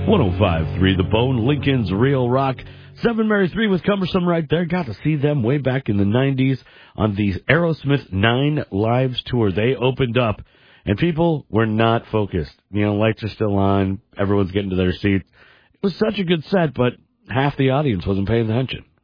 105.3 The Bone, Lincoln's Real Rock. 7 Mary 3 with Cumbersome right there. Got to see them way back in the 90s on the Aerosmith 9 Lives tour. They opened up, and people were not focused. Lights are still on. Everyone's getting to their seats. It was such a good set, but half the audience wasn't paying attention.